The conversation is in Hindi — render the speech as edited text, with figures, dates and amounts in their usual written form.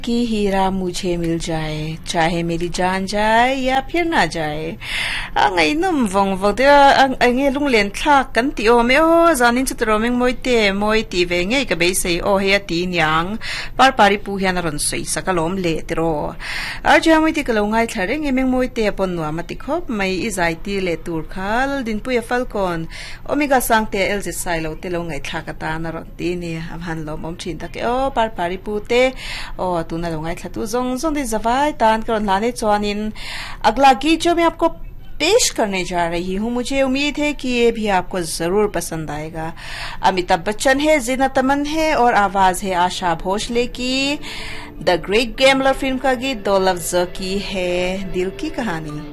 कि हीरा मुझे मिल जाए चाहे मेरी जान जाए या फिर ना जाए ngay num vong vong de nge lung len thak kan ti o me o zanin chu tro meng moi ti ve nge ka be sei o he ti nyang par pari pu hian ron sei sakalom le tro a ja moi ti kalo ngai thare nge meng moi te pon no ma ti khop mai i zai ti le tur khal din pu ya falcon omega sang te el je sai lo te lo ngai thaka ta na ron ti ni am han lo mom thin ta ke o par pari pu te o tu na lo ngai thatu zong zong de zawai tan kron la ne chwanin अगला गीत जो मैं आपको पेश करने जा रही हूँ मुझे उम्मीद है कि ये भी आपको जरूर पसंद आएगा। अमिताभ बच्चन है, जीनत अमन है और आवाज है आशा भोसले की। द ग्रेट गैम्बलर फिल्म का गीत दो लफ्ज़ों की है दिल की कहानी।